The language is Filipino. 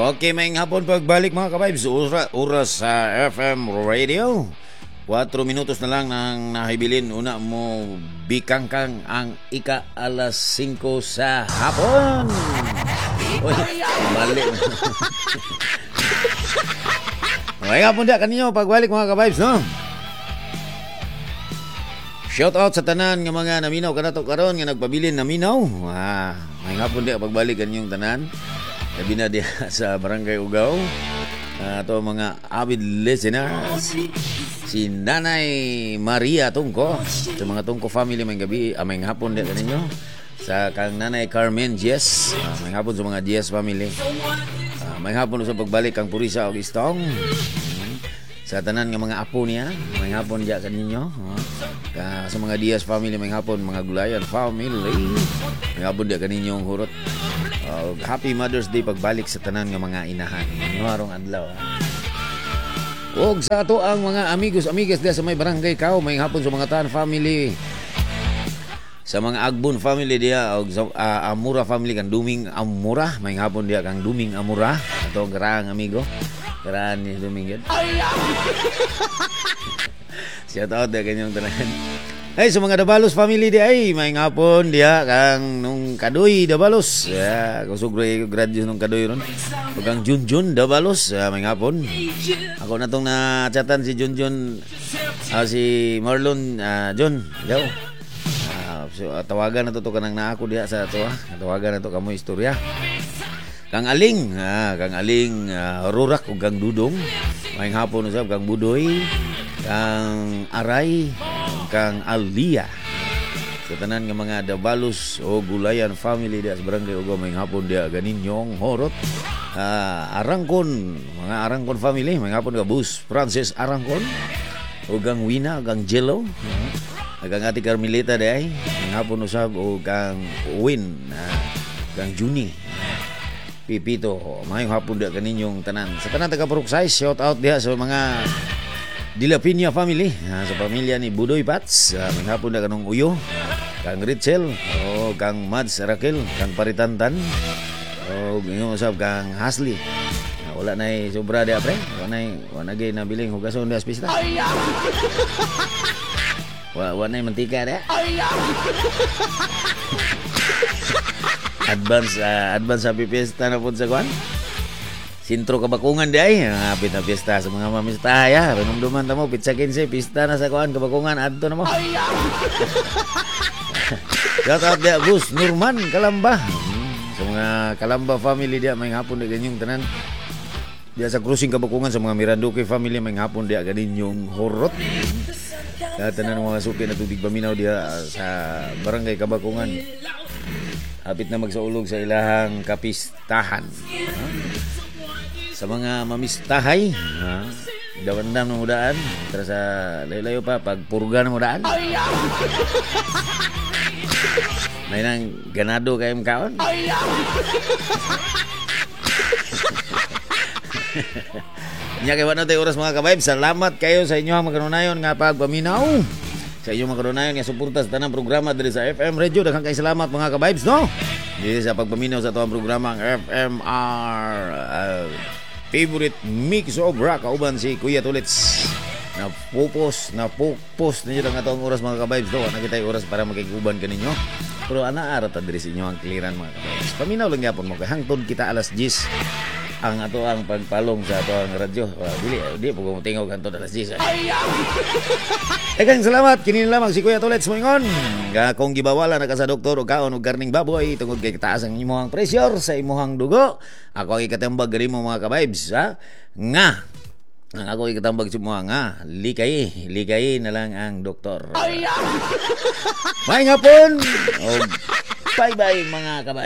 Okay, may hapon pagbalik mga ka-vibes. Oras sa FM Radio. 4 minutos na lang nang nahibilin. Una mo bikangkang ang ika-alas 5 sa hapon. Uy, balik. May hapon dia kaninyo pagbalik mga ka-vibes, no? Shout out sa tanan nga mga naminaw kanato karon nga nagpabilin naminaw. May hapon dia pagbalik kaninyong tanan. Labi na dia sa Barangay Ugao. Ito mga avid listeners. Si Nanay Maria Tungko. Sa mga Tungko family may gabi, may hapon dia kaninyo. Sa kang Nanay Carmen Jess. May hapon sa mga Jess family. May hapon sa pagbalik kang Purisa o Istong. Sa tanan nga mga apo niya, may hapon dia kaninyo. Sa mga Diaz family may hapon, mga Gulayan family. May hapon dia kaninyong hurot. Happy Mother's Day pagbalik sa tanan nga mga inahan. Nuarong adlaw. Og sa ato ang mga amigos-amigas dia sa may barangay Kao, may hapon sa mga Tan family. Sa mga Agbon family dia og Amura family kang Duming Amura, may hapon dia kang Duming Amura. Ato garang amigo. Garang ni Duming gid. Shout out dia kanyang tanan. Ay, sa mga Dabalos family di ay may ngapon dia kang nung Kadoy Dabalos. Kusog graduate nung Kadoy ron. Ug ang Junjun Dabalos, may ngapon. Ako na tong na-chatan si Junjun, si Marlon John. Daw. So, tawagan na to kanang naako diha sa ato. Tawagan na to kamo istorya. Kang Aling, Rurak ug kang Dudong. May ngapon usab kang Budoy, kang Aray, kang Alia. Sa tanan nga mga Dabalos o Gulayan family dia sa Barangay Ugao may hapon dia ganinyong horot. Arangkon, mga Arangkon family may hapon ka Bus Francis Arangkon o kang Wina, kang Jello. Kang Ate Carmelita dia ay may hapon usab o kang Win, kang Juni. Pipito, may hapon dia kaninyong tanan. Sa tanan taga Puruksay, shout out dia sa mga Dilapinia family, sa pamilya ni Budoy Pats, may hapon na kanong Uyo, kang Richel, o kang Mads Raquel, kang Paritantan, o ngayon usab kang Hasli. Wala na sobra di apre, wala na gay nabiling hugason di aspista. Wala na mantika di. Advance happy fiesta na po sa kwan. Sintro Kabakungan di ay hapit na pista sa mga mamista ya. Pinumduman ta mo pizza 15 pista na sa kuan Kabakungan adto na mo. Shout out dia Gus Nurman Kalamba. Sa mga Kalamba family dia may hapon di ganyong tanan. Dia sa Cruising Kabakungan sa mga Miranduque family may hapon dia ganyong horot. Tanan mga suki na tubig paminaw dia sa Barangay Kabakungan. Hapit na magsaulog sa ilahang kapistahan. Sa mga mamistahay, dawandam ng udaan, tara sa layo-layo pa, pagpurga ng udaan. May nang ganado kayong kaon. Nya kay wala tayo oras mga ka-vibes. Salamat kayo sa inyo ang magkanunayon nga pagpaminaw. Sa inyo magkanunayon nga suporta sa tanang programa diri sa FM Radio. Daghang kay salamat mga ka-vibes, no? Diri sa pagpaminaw sa tuwang programa ang FMR. Favorite mix of rock kauban si Kuya Tulits. Napupos ninyo lang atong oras mga ka-vibes do. Nakita yung oras para makikuban kaninyo. Pero anaara ta diri sa inyo ang kliran mga ka-vibes. Paminaw lang gyapon mo kay hangtod kita alas 10 ang ato ang pagpalong sa ato ang radyo. Di po kung tingog hangtod alas 10. Kang salamat kini lamang si Kuya Tulits moingon. Kung gibawala na ka sa doktor o kaon og garning baboy tungod kay taas ang imong pressure sa imong dugo. Ako ang ikatambag gani mo mga ka-vibes nga ang ako ikatambag sa mga nga likay na lang ang doktor. May hapon. Bye bye mga ka-vibes.